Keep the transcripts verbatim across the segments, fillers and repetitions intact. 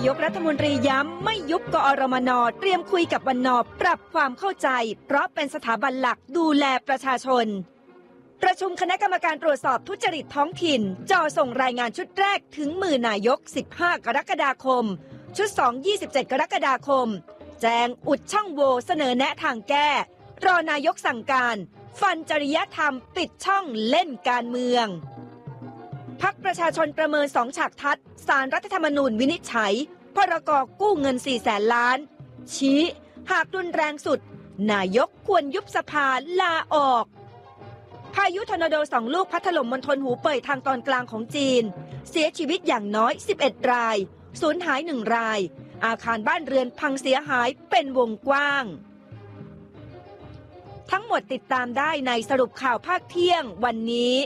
ายกรัฐมนตรีย้ำไม่ยุบกอรมน.เตรียมคุยกับวันน.ปรับความเข้าใจเพราะเป็นสถาบันหลักดูแลประชาชนประชุมคณะกรรมการตรวจสอบทุจริตท้องถิ่นจ่อส่งรายงานชุดแรกถึงมือนายกสิบห้ากรกฎาคมชุดสอง ยี่สิบเจ็ดกรกฎาคมแจงอุดช่องโหว่เสนอแนะทางแก้รอนายกสั่งการฟันจริยธรรมปิดช่องเล่นการเมืองพรรคประชาชนประเมินสองฉากทัศน์ศาลรัฐธรรมนูญวินิจฉัยพรก.กู้เงินสี่แสนล้านชี้หากรุนแรงสุดนายกควรยุบสภาลาออกพายุทอร์นาโดสองลูกพัดถล่มมณฑลหูเป่ยทางตอนกลางของจีนเสียชีวิตอย่างน้อยสิบเอ็ดรายสูญหายหนึ่งรายอาคารบ้านเรือนพังเสียหายเป็นวงกว้างทั้งหมดติดตามได้ในสรุปข่าวภาคเที่ยงวันนี้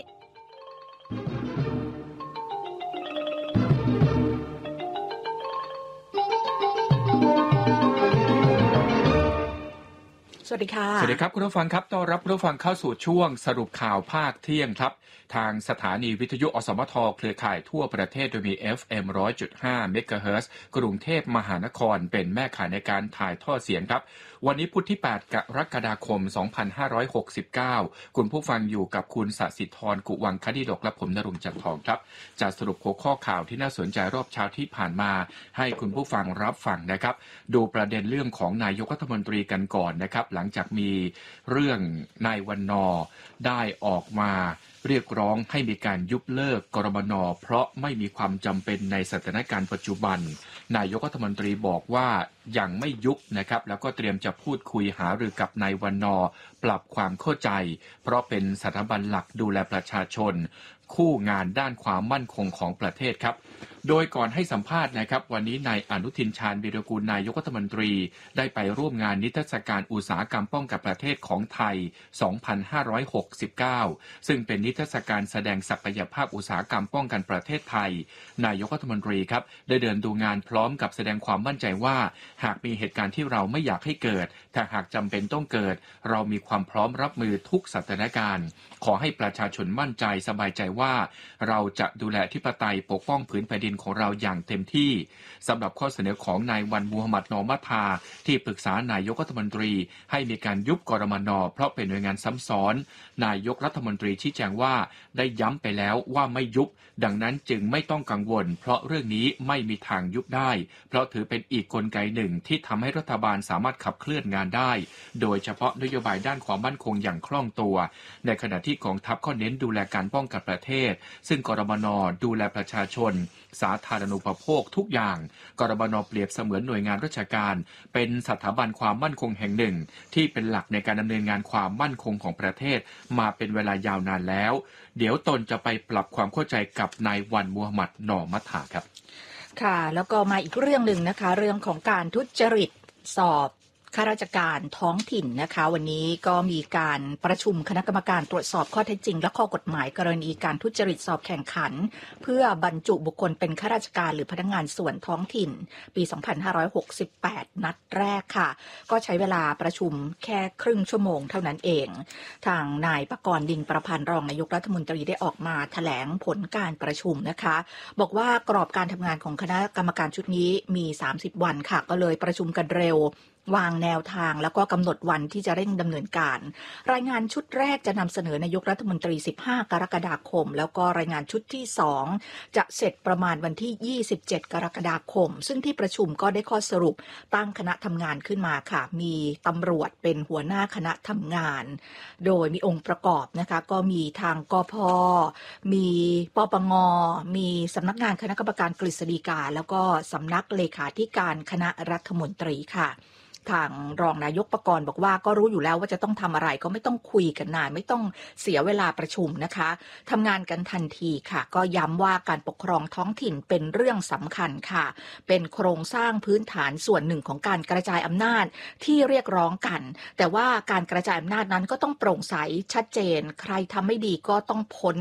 สวัสดีค่ะสวัสดีครับคุณผู้ฟังครับต้อนรับคุณผู้ฟังเข้าสู่ช่วงสรุปข่าวภาคเที่ยงครับทางสถานีวิทยุอสมทเครือข่ายทั่วประเทศโดยมี เอฟ เอ็ม หนึ่งร้อยจุดห้า เมกะเฮิรตซ์กรุงเทพมหานครเป็นแม่ข่ายในการถ่ายทอดเสียงครับวันนี้พุธที่แปดกรกฎาคมสองพันห้าร้อยหกสิบเก้าคุณผู้ฟังอยู่กับคุณสศิธรกุวังคดิดกและผมณรงค์จันทองครับจะสรุปหัวข้อข่าวที่น่าสนใจรอบเช้าที่ผ่านมาให้คุณผู้ฟังรับฟังนะครับดูประเด็นเรื่องของนายกรัฐมนตรีกันก่อนนะครับหลังจากมีเรื่องนายวันนอร์ได้ออกมาเรียกร้องให้มีการยุบเลิกกรมน.เพราะไม่มีความจำเป็นในสถานการณ์ปัจจุบันนายกรัฐมนตรีบอกว่ายังไม่ยุบนะครับแล้วก็เตรียมจะพูดคุยหารือกับนายวันนอร์ปรับความเข้าใจเพราะเป็นสถาบันหลักดูแลประชาชนคู่งานด้านความมั่นคงของประเทศครับโดยก่อนให้สัมภาษณ์นะครับวันนี้นายอนุทินชาญวีรกูลนายกรัฐมนตรีได้ไปร่วมงานนิทรรศการอุตสาหกรรมป้องกันประเทศของไทยสองพันห้าร้อยหกสิบเก้าซึ่งเป็นนิทรรศการแสดงศักยภาพอุตสาหกรรมป้องกันประเทศไทยนายกรัฐมนตรีครับได้เดินดูงานพร้อมกับแสดงความมั่นใจว่าหากมีเหตุการณ์ที่เราไม่อยากให้เกิดแต่หากจำเป็นต้องเกิดเรามีความพร้อมรับมือทุกสถานการณ์ขอให้ประชาชนมั่นใจสบายใจว่าเราจะดูแลอธิปไตยปกป้องผืนแผ่นดินของเราอย่างเต็มที่สำหรับข้อเสนอของนายวันมูฮัมหมัดนอมัทาที่ปรึกษานายกรัฐมนตรีให้มีการยุบกรมน.เพราะเป็นหน่วยงานซ้ำซ้อนนายกรัฐมนตรีชี้แจงว่าได้ย้ำไปแล้วว่าไม่ยุบดังนั้นจึงไม่ต้องกังวลเพราะเรื่องนี้ไม่มีทางยุบได้เพราะถือเป็นอีกกลไกหนึ่งที่ทำให้รัฐบาลสามารถขับเคลื่อนงานได้โดยเฉพาะนโยบายด้านความมั่นคงอย่างคล่องตัวในขณะที่กองทัพก็เน้นดูแลการป้องกันประเทศซึ่งกรมน.ดูแลประชาชนสาธารณูปโภคทุกอย่างกรมน.เปรียบเสมือนหน่วยงานราชการเป็นสถาบันความมั่นคงแห่งหนึ่งที่เป็นหลักในการดำเนินงานความมั่นคงของประเทศมาเป็นเวลายาวนานแล้วเดี๋ยวตนจะไปปรับความเข้าใจกับนายวันมูฮัมหมัดนอมัทาครับค่ะแล้วก็มาอีกเรื่องหนึ่งนะคะเรื่องของการทุจริตสอบข้าราชการท้องถิ่นนะคะวันนี้ก็มีการประชุมคณะกรรมการตรวจสอบข้อเท็จจริงและข้อกฎหมายกรณีการทุจริตสอบแข่งขันเพื่อบรรจุบุคคลเป็นข้าราชการหรือพนักงานส่วนท้องถิ่นปีสองพันห้าร้อยหกสิบแปดนัดแรกค่ะก็ใช้เวลาประชุมแค่ครึ่งชั่วโมงเท่านั้นเองทางนายปกรณ์ ดินประพันธ์รองนายกรัฐมนตรีได้ออกมาแถลงผลการประชุมนะคะบอกว่ากรอบการทำงานของคณะกรรมการชุดนี้มีสามสิบวันค่ะก็เลยประชุมกันเร็ววางแนวทางแล้วก็กำหนดวันที่จะเร่งดำเนินการรายงานชุดแรกจะนำเสนอนายกรัฐมนตรีสิบห้ากรกฎาคมแล้วก็รายงานชุดที่สองจะเสร็จประมาณวันที่ยี่สิบเจ็ดกรกฎาคมซึ่งที่ประชุมก็ได้ข้อสรุปตั้งคณะทำงานขึ้นมาค่ะมีตำรวจเป็นหัวหน้าคณะทำงานโดยมีองค์ประกอบนะคะก็มีทางกพ.มีปปง.มีสำนักงานคณะกรรมการกฤษฎีกาแล้วก็สำนักเลขาธิการคณะรัฐมนตรีค่ะทางรองนายกปกรณ์บอกว่าก็รู้อยู่แล้วว่าจะต้องทำอะไรก็ไม่ต้องคุยกันนานไม่ต้องเสียเวลาประชุมนะคะทำงานกันทันทีค่ะก็ย้ำว่าการปกครองท้องถิ่นเป็นเรื่องสำคัญค่ะเป็นโครงสร้างพื้นฐานส่วนหนึ่งของการกระจายอำนาจที่เรียกร้องกันแต่ว่าการกระจายอำนาจนั้นก็ต้องโปร่งใสชัดเจนใครทำไม่ดีก็ต้องพ้น